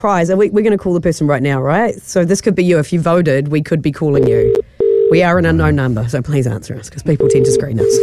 prize. We're going to call the person right now, right? So this could be you. If you voted, we could be calling you. We are an unknown number, so please answer us because people tend to screen us.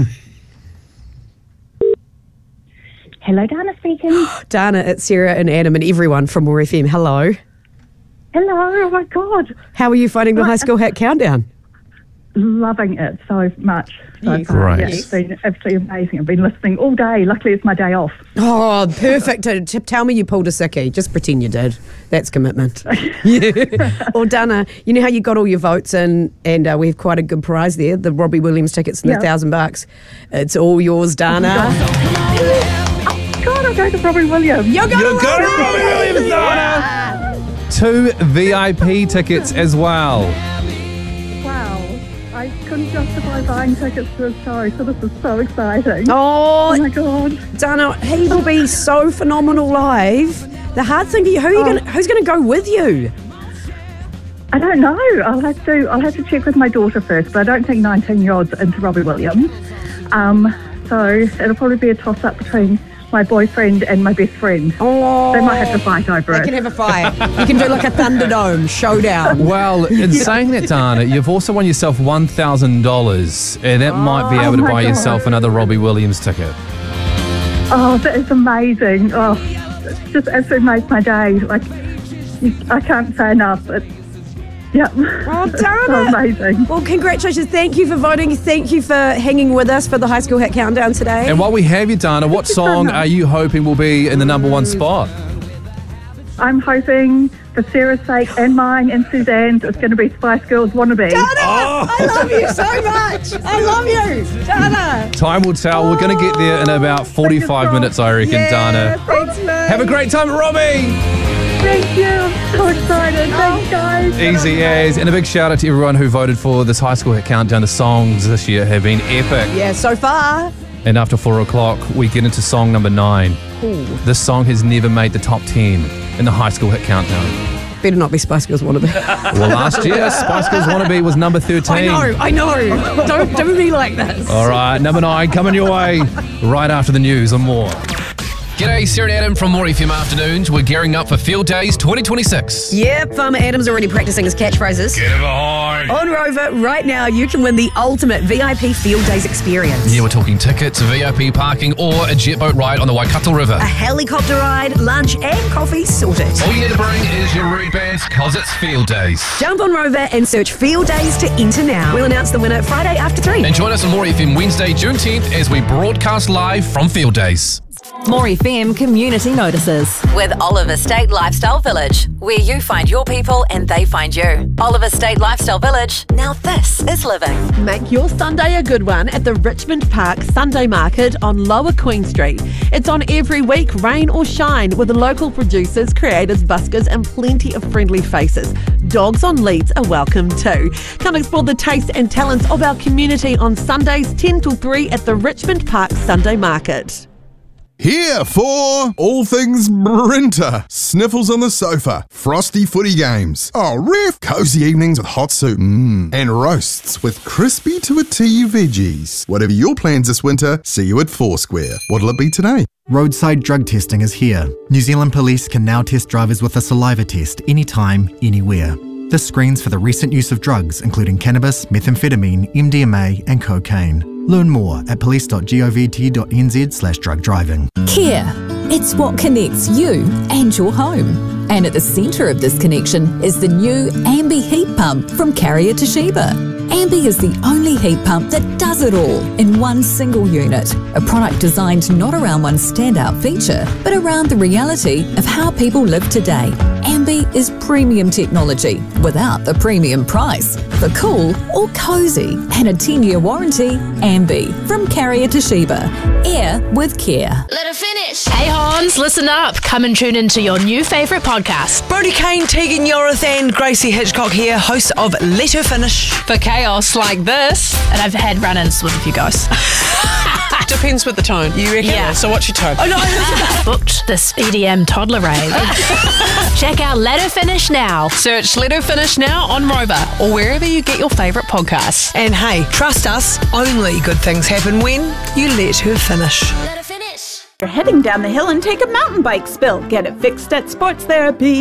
Hello, Dana speaking. Dana, it's Sarah and Adam and everyone from More FM. Hello. Hello, oh my God. How are you finding the High School Hat Countdown? Loving it so much so far. Right. Yeah, it's been absolutely amazing. I've been listening all day. Luckily, it's my day off. Oh, perfect. Tell me you pulled a sickie. Just pretend you did. That's commitment. Yeah. Well, Dana, you know how you got all your votes in, and we have quite a good prize there, the Robbie Williams tickets and the $1,000. It's all yours, Dana. God, I'm going to Robbie Williams. You're going to Robbie Williams, Dana! 2 VIP tickets as well. Wow. I couldn't justify buying tickets to a show, so this is so exciting. Oh, Oh my God. Dana, he will be so phenomenal live. The hard thing for you, who's going to go with you? I don't know. I'll have to check with my daughter first, but I don't think 19-year-olds are into Robbie Williams. So it'll probably be a toss-up between my boyfriend and my best friend. Oh, They might have to fight over they it. can have a fight. You can do like a Thunderdome showdown. Well, in saying that, Dana, you've also won yourself $1,000, and that might be able to my buy God. yourself another Robbie Williams ticket. Oh, that is amazing. Oh, it just absolutely makes my day. Like, I can't say enough. Yeah. Oh, It's so amazing. Well, congratulations. Thank you for voting. Thank you for hanging with us for the High School Hat Countdown today. And while we have you, Dana, what song are you hoping will be in the number one spot? I'm hoping for Sarah's sake and mine and Suzanne's, it's going to be Spice Girls Wannabe. Dana, I love you so much. I love you, Dana. Time will tell. We're going to get there in about 45 minutes, I reckon, Dana. Thanks, mate. Have a great time, Robbie! Thank you. I'm so excited. Thanks, guys. Easy as. And a big shout out to everyone who voted for this High School Hit Countdown. The songs this year have been epic. Yeah, so far. And after 4 o'clock, we get into song number 9. Ooh. This song has never made the top 10 in the High School Hit Countdown. Better not be Spice Girls Wannabe. Well, last year, Spice Girls Wannabe was number 13. I know. Don't do me like this. All right, number 9 coming your way right after the news and more. G'day, Sarah and Adam from More FM Afternoons. We're gearing up for Field Days 2026. Yep, Farmer Adam's already practicing his catchphrases. Get behind. On Rover, right now, you can win the ultimate VIP Field Days experience. Yeah, we're talking tickets, VIP parking, or a jet boat ride on the Waikato River. A helicopter ride, lunch, and coffee sorted. All you need to bring is your root bands, cause it's Field Days. Jump on Rover and search Field Days to enter now. We'll announce the winner Friday after 3. And join us on More FM Wednesday, June 10th, as we broadcast live from Field Days. More FM Community Notices. With Oliver State Lifestyle Village, where you find your people and they find you. Oliver State Lifestyle Village, now this is living. Make your Sunday a good one at the Richmond Park Sunday Market on Lower Queen Street. It's on every week, rain or shine, with local producers, creators, buskers and plenty of friendly faces. Dogs on leads are welcome too. Come explore the tastes and talents of our community on Sundays 10 till 3 at the Richmond Park Sunday Market. Here for all things Brinter, sniffles on the sofa, frosty footy games, cozy evenings with hot soup, and roasts with crispy to a tea veggies. Whatever your plans this winter, see you at Foursquare. What'll it be today? Roadside drug testing is here. New Zealand Police can now test drivers with a saliva test anytime, anywhere. This screens for the recent use of drugs, including cannabis, methamphetamine, MDMA, and cocaine. Learn more at police.govt.nz/drug driving. Care. It's what connects you and your home. And at the centre of this connection is the new Ambi heat pump from Carrier Toshiba. Ambi is the only heat pump that does it all in one single unit. A product designed not around one standout feature, but around the reality of how people live today. Ambi is premium technology without the premium price. For cool or cozy and a 10-year warranty, Ambi from Carrier Toshiba. Air with care. Let her finish. Hey Hans, listen up. Come and tune into your new favourite podcast. Brody Kane, Tegan Yorathan, Gracie Hitchcock here, hosts of Let Her Finish. For chaos like this. And I've had run-ins with a few guys. Depends with the tone. You reckon? Yeah. So what's your tone? Oh no! Booked this EDM toddler rave. Check out Let Her Finish now. Search Let Her Finish now on Rover or wherever you get your favourite podcasts. And hey, trust us, only good things happen when you let her finish. Let her You're heading down the hill and take a mountain bike spill. Get it fixed at Sports Therapy.